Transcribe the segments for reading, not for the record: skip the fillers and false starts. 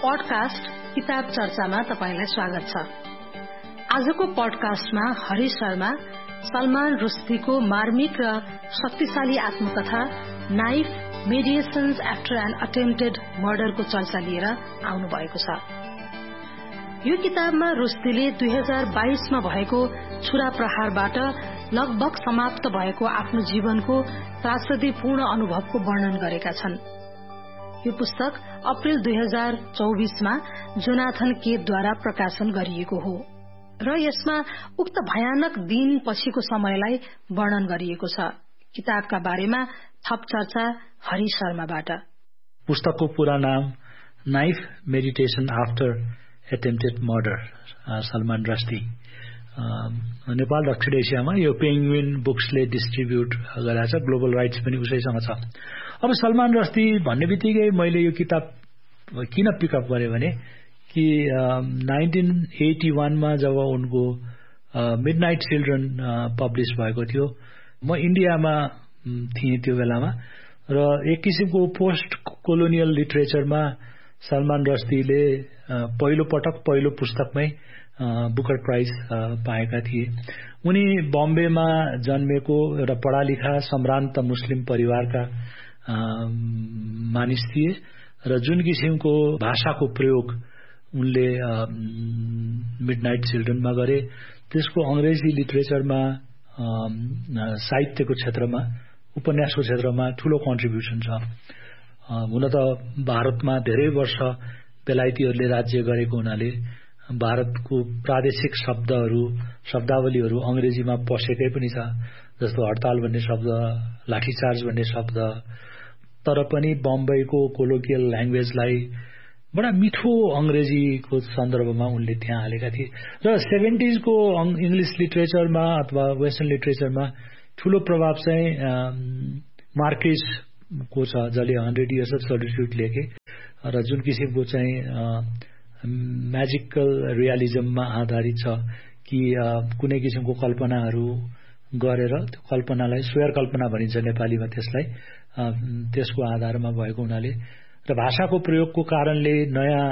Podcast किताब चर्चामा तपाईलाई स्वागत छ। आजको पडकास्टमा हरि शर्मा सलमान रुश्दीको मार्मिक र शक्तिशाली आत्मकथा knife mediations after an attempted मर्डरको चर्चा लिएर आउनु भएको छ। यो किताबमा रुश्दीले 2022 मा भएको छुरा प्रहारबाट लगभग समाप्त भएको आफ्नो जीवनको त्रासदीपूर्ण अनुभवको वर्णन गरेका छन्। यो पुस्तक अप्रिल 2024 मा जोनाथन केद्वारा प्रकाशन गरिएको हो र यसमा उक्त भयानक दिन पछिको समयलाई वर्णन गरिएको छ। किताबका बारेमा थप चर्चा हरि शर्माबाट। पुस्तकको पूरा नाम knife meditation after एटेम्प्टेड murder, Salman रस्दी। Nepal दक्षिण एसियामा यो पेंगुइन बुक्सले डिस्ट्रिब्युट गरेको छ, ग्लोबल राइट्स पनि उसैसँग छ। अब सलमान रस्दी भन्ने बित्तिकै मैले यो किताब किन पिकअप गरेँ भने कि 1981 मा जब उनको मिडनाइट चिल्ड्रन पब्लिश भएको थियो, म इन्डियामा थिएँ त्यो बेलामा र एक किसिमको पोस्ट कोलोनियल लिटरेचरमा सलमान रस्दीले पहिलो पुस्तकमै बुकर प्राइज पाएका थिए। उनी बम्बेमा जन्मेको एउटा पढालिखा सम्भ्रान्त मुस्लिम परिवारका मानिस थिए र जुन किसिमको भाषाको प्रयोग उनले मिडनाइट चिल्ड्रनमा गरे त्यसको अंग्रेजी लिटरेचरमा, साहित्यको क्षेत्रमा, उपन्यासको क्षेत्रमा ठूलो कन्ट्रिब्युसन छ। हुन त भारतमा धेरै वर्ष बेलायतीहरूले राज्य गरेको हुनाले भारतको प्रादेशिक शब्दावलीहरू अंग्रेजीमा पसेकै पनि छ, जस्तो हडताल भन्ने शब्द, लाठीचार्ज भन्ने शब्द। तर पनि बम्बईको कोलोकियल ल्याङ्ग्वेजलाई बडा मिठो अंग्रेजीको सन्दर्भमा उनले त्यहाँ हालेका थिए र 70s को इंग्लिश लिटरेचरमा अथवा वेस्टर्न लिटरेचरमा ठूलो प्रभाव चाहिँ मार्केजको छ, जसले 100 Years of Solitude लेखे र जुन किसिमको चाहिँ म्याजिकल रियलिजममा आधारित छ कि कुनै किसिमको कल्पनाहरू गरेर त्यो कल्पनालाई स्वेर कल्पना भनिन्छ नेपालीमा, त्यसको आधारमा भएको हुनाले र भाषाको प्रयोगको कारणले नयाँ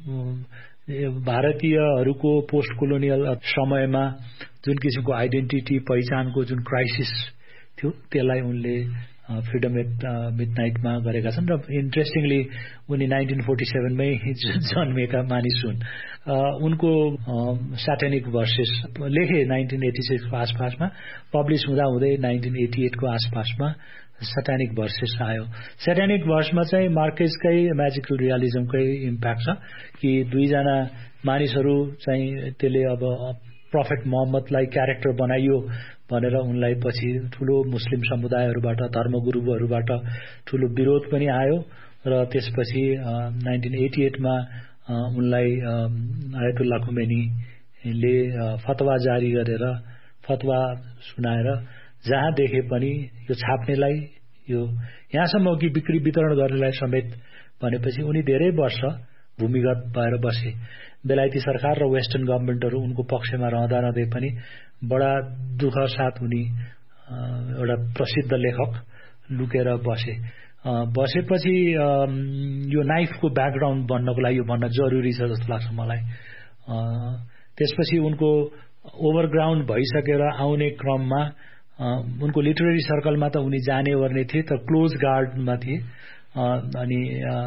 भारतीयहरूको पोस्ट कोलोनियल समयमा जुन किसिमको आइडेन्टिटी पहिचानको जुन क्राइसिस थियो त्यसलाई उनले फ्रिडम एट मिडनाइटमा गरेका छन्। र इन्ट्रेस्टिङली उनी 1947 मै जन्मेका मानिस हुन्। उनको सैटेनिक भर्सेस लेखे 1986 को आसपासमा, पब्लिश हुँदै 1988 को आसपासमा सैटेनिक भर्सेस आयो। सैटेनिक भर्समा चाहिँ मार्केजकै म्याजिकल रियलिजमकै इम्प्याक्ट छ कि दुईजना मानिसहरू चाहिँ त्यसले अब प्रोफेट मोहम्मदलाई क्यारेक्टर बनाइयो भनेर उनलाई पछि ठूलो मुस्लिम समुदायहरूबाट, धर्मगुरुहरूबाट ठूलो विरोध पनि आयो र त्यसपछि 1988 मा उनलाई आयतुल्लाह खुमैनीले फतवा जारी गरेर फतवा सुनाएर जहाँ देखे पनि यो छाप्नेलाई, यो यहाँसम्म कि बिक्री वितरण गर्नेलाई समेत भनेपछि उनी धेरै वर्ष भूमिगत भएर बसे। बेलायती सरकार र वेस्टर्न गभर्नमेन्टहरू उनको पक्षमा रहँदै पनि बडा दुःख साथ उनी एउटा प्रसिद्ध लेखक लुकेर बसे। बसेपछि यो नाइफको ब्याकग्राउन्ड बन्नको लागि यो भन्न जरुरी छ जस्तो लाग्छ मलाई। त्यसपछि उनको ओभरग्राउन्ड भइसकेर आउने क्रममा उनको लिटरेरी सर्कलमा त उनी जाने वर्ने थिए, तर क्लोज गार्डमा थिए। अनि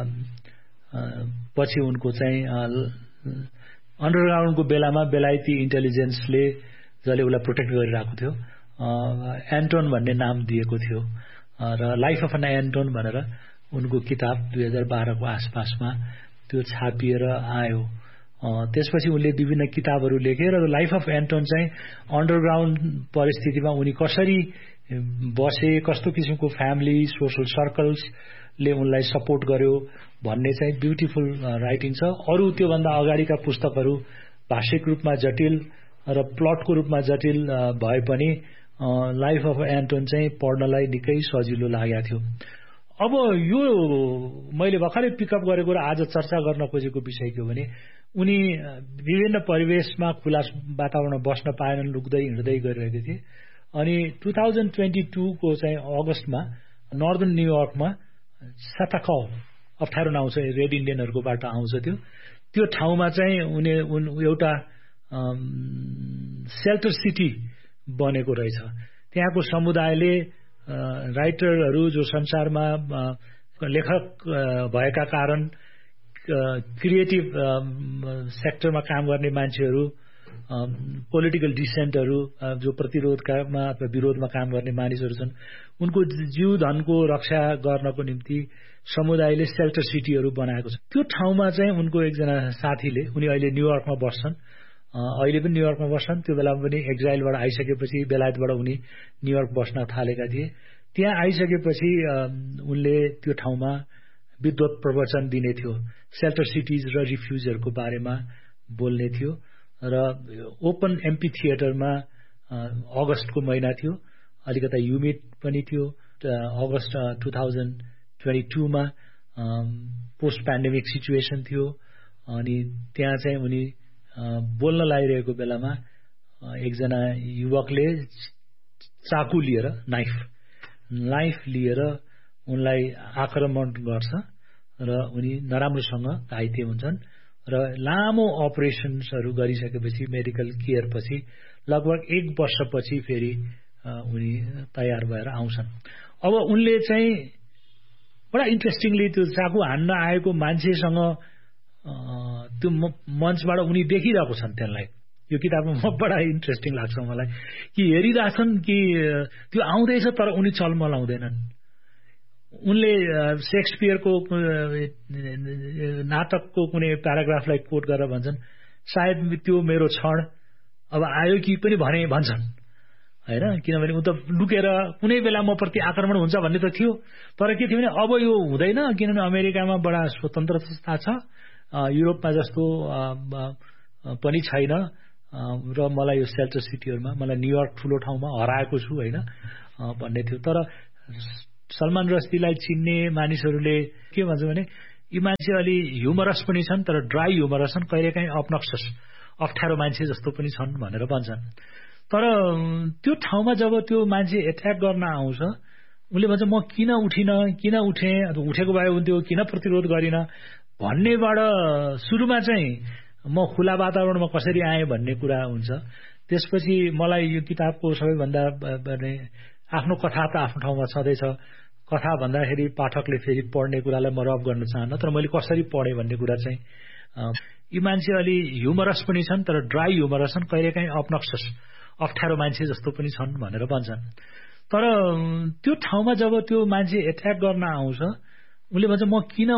पछि उनको चाहिँ अन्डरग्राउन्डको बेलामा बेलायती इन्टेलिजेन्सले जसले उसलाई प्रोटेक्ट गरिरहेको थियो एन्टोन भन्ने नाम दिएको थियो र लाइफ अफ एन एन्टोन भनेर उनको किताब 2012 को आसपासमा त्यो छापिएर आयो। त्यसपछि उनले विभिन्न किताबहरू लेखे र लाइफ अफ एन्टोन चाहिँ अन्डरग्राउन्ड परिस्थितिमा उनी कसरी बसे, कस्तो किसिमको फ्यामिली, सोशल सर्कल्सले उनलाई सपोर्ट गर्यो भन्ने चाहिँ ब्युटिफुल राइटिङ छ। अरू त्योभन्दा अगाडिका पुस्तकहरू भाषिक रूपमा जटिल र प्लटको रूपमा जटिल भए पनि लाइफ अफ एन्टोन चाहिँ पढ्नलाई निकै सजिलो लागेको थियो। अब यो मैले भर्खरै पिकअप गरेको र आज चर्चा गर्न खोजेको विषय के हो भने उनी विभिन्न परिवेशमा खुला वातावरणमा बस्न पाएनन्, लुक्दै हिँड्दै गरिरहेका थिए। अनि 2022 को चाहिँ अगस्तमा नर्दर्न न्युयोर्कमा साटाकल अप्ठ्यारो नआउँछ, रेड इन्डियनहरूकोबाट आउँछ त्यो ठाउँमा चाहिँ एउटा सेल्टर सिटी बनेको रहेछ। त्यहाँको समुदायले राइटरहरू जो संसारमा लेखक भएका कारण क्रिएटिभ सेक्टरमा काम गर्ने मान्छेहरू, पोलिटिकल डिसेन्टहरू जो प्रतिरोधमा अथवा विरोधमा काम गर्ने मानिसहरू छन्, उनको जीवधनको रक्षा गर्नको निम्ति समुदायले सेल्टर सिटीहरू बनाएको छ। त्यो ठाउँमा चाहिँ उनको एकजना साथीले, उनी अहिले न्युयोर्कमा बस्छन्, अहिले पनि न्युयोर्कमा बस्छन्, त्यो बेलामा पनि एक्जाइलबाट आइसकेपछि बेलायतबाट उनी न्युयोर्क बस्न थालेका थिए। त्यहाँ आइसकेपछि उनले त्यो ठाउँमा विद्वत प्रवचन दिने थियो, सेल्टर सिटिज र रिफ्युजहरूको बारेमा बोल्ने थियो र ओपन एम्पी थिएटरमा अगस्तको महिना थियो, अलिकता ह्युमिड पनि थियो। अगस्त 2022 मा पोस्ट प्यान्डेमिक सिचुएसन थियो। अनि त्यहाँ चाहिँ उनी बोल्न लागिरहेको बेलामा एकजना युवकले चाकु लिएर नाइफ लिएर उनलाई आक्रमण गर्छ र उनी नराम्रोसँग घाइते हुन्छन् र लामो अपरेसन्सहरू गरिसकेपछि मेडिकल केयर पछि लगभग 1 वर्षपछि फेरि उनी तयार भएर आउँछन्। अब उनले चाहिँ बडा इन्ट्रेस्टिङली त्यो चाकु हान्न आएको मान्छेसँग त्यो मञ्चबाट उनी देखिरहेको छन्। त्यसलाई यो किताबमा बडा इन्ट्रेस्टिङ लाग्छ मलाई कि हेरिरहेछन् कि त्यो आउँदैछ तर उनी चलमलाउँदैनन्। उनले शेक्सपियरको नाटकको कुनै प्याराग्राफलाई कोट गरेर भन्छन्, सायद त्यो मेरो क्षण अब आयो कि पनि भन्छन् हैन, किनभने उ त लुकेर कुनै बेला म प्रति आक्रमण हुन्छ भन्ने त थियो, तर के थियो भने अब यो हुँदैन, किनभने अमेरिकामा बडा स्वतन्त्रता छ, युरोपमा जस्तो पनि छैन र मलाई यो सेल्टर सिटीहरूमा, मलाई न्युयोर्क ठुलो ठाउँमा हराएको छु हैन भन्ने थियो। तर सलमान रस्दीलाई चिन्ने मानिसहरूले के भन्छ भने यी मान्छे अलि ह्युमरस पनि छन्, तर ड्राई ह्युमरस छन्, कहिलेकाहीँ अब्नक्सस अप्ठ्यारो मान्छे जस्तो पनि छन् भनेर भन्छन्। तर त्यो ठाउँमा जब त्यो मान्छे एट्याक गर्न आउँछ, उनले भन्छ म किन उठेँ, उठेको भए हुन्थ्यो, किन प्रतिरोध गरिन भन्नेबाट सुरुमा चाहिँ म खुला वातावरणमा कसरी आएँ भन्ने कुरा हुन्छ। त्यसपछि मलाई यो किताबको सबैभन्दा आफ्नो कथा त आफ्नो ठाउँमा छँदैछ, कथा भन्दाखेरि पाठकले फेरि पढ्ने कुरालाई म रब गर्न चाहन्न, तर मैले कसरी पढेँ भन्ने कुरा चाहिँ यी मान्छे अलि ह्युमरस पनि छन्, तर ड्राई ह्युमरस छन्, कहिलेकाहीँ अब्नक्सस अप्ठ्यारो मान्छे जस्तो पनि छन् भनेर भन्छन्। तर त्यो ठाउँमा जब त्यो मान्छे एट्याक गर्न आउँछ, उनले भन्छ म किन